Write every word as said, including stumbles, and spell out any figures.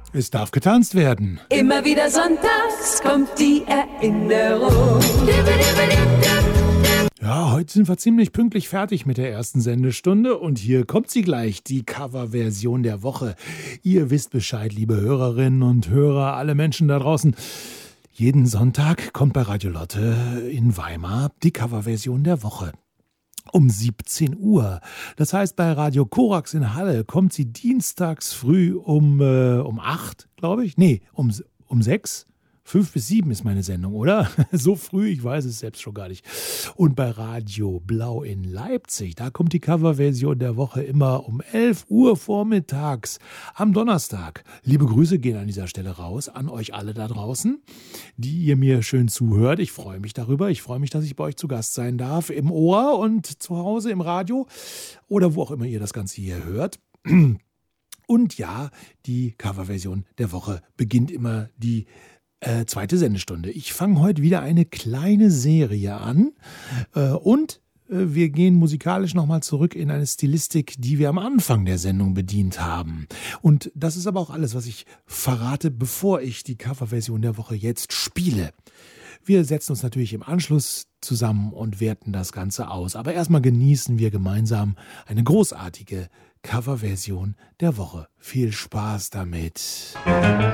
Es darf getanzt werden. Immer wieder sonntags kommt die Erinnerung. Ja, heute sind wir ziemlich pünktlich fertig mit der ersten Sendestunde und hier kommt sie gleich, die Coverversion der Woche. Ihr wisst Bescheid, liebe Hörerinnen und Hörer, alle Menschen da draußen. Jeden Sonntag kommt bei Radio Lotte in Weimar die Coverversion der Woche. Um siebzehn Uhr. Das heißt, bei Radio Korax in Halle kommt sie dienstags früh um, äh, um acht, glaube ich. Nee, um, um sechs. Fünf bis sieben ist meine Sendung, oder? So früh, ich weiß es selbst schon gar nicht. Und bei Radio Blau in Leipzig, da kommt die Coverversion der Woche immer um elf Uhr vormittags am Donnerstag. Liebe Grüße gehen an dieser Stelle raus an euch alle da draußen, die ihr mir schön zuhört. Ich freue mich darüber. Ich freue mich, dass ich bei euch zu Gast sein darf, im Ohr und zu Hause im Radio oder wo auch immer ihr das Ganze hier hört. Und ja, die Coverversion der Woche beginnt immer die Äh, zweite Sendestunde. Ich fange heute wieder eine kleine Serie an äh, und äh, wir gehen musikalisch nochmal zurück in eine Stilistik, die wir am Anfang der Sendung bedient haben. Und das ist aber auch alles, was ich verrate, bevor ich die Coverversion der Woche jetzt spiele. Wir setzen uns natürlich im Anschluss zusammen und werten das Ganze aus. Aber erstmal genießen wir gemeinsam eine großartige Coverversion der Woche. Viel Spaß damit.